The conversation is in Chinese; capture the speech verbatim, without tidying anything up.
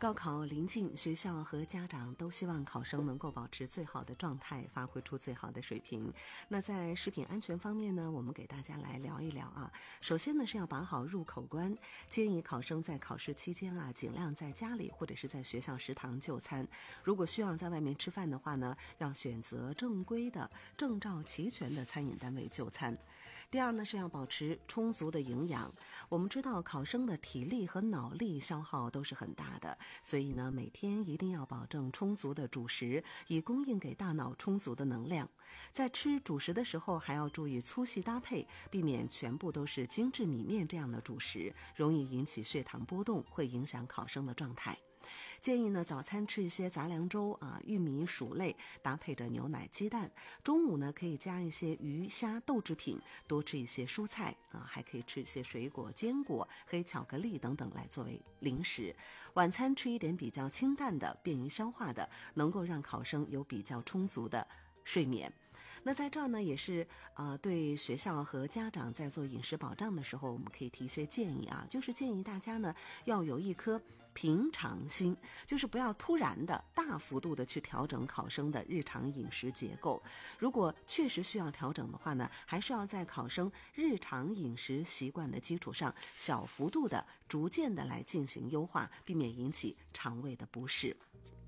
高考临近，学校和家长都希望考生能够保持最好的状态，发挥出最好的水平。那在食品安全方面呢，我们给大家来聊一聊啊。首先呢是要把好入口关，建议考生在考试期间啊，尽量在家里或者是在学校食堂就餐。如果需要在外面吃饭的话呢，要选择正规的、证照齐全的餐饮单位就餐。第二呢是要保持充足的营养。我们知道考生的体力和脑力消耗都是很大的，所以呢每天一定要保证充足的主食，以供应给大脑充足的能量。在吃主食的时候还要注意粗细搭配，避免全部都是精致米面这样的主食，容易引起血糖波动，会影响考生的状态。建议呢早餐吃一些杂粮粥啊，玉米、薯类搭配着牛奶、鸡蛋。中午呢可以加一些鱼、虾、豆制品，多吃一些蔬菜啊，还可以吃一些水果、坚果、黑巧克力等等来作为零食。晚餐吃一点比较清淡的、便于消化的，能够让考生有比较充足的睡眠。那在这儿呢也是呃对学校和家长在做饮食保障的时候，我们可以提一些建议啊，就是建议大家呢要有一颗平常心，就是不要突然的大幅度的去调整考生的日常饮食结构。如果确实需要调整的话呢，还是要在考生日常饮食习惯的基础上，小幅度的逐渐的来进行优化，避免引起肠胃的不适。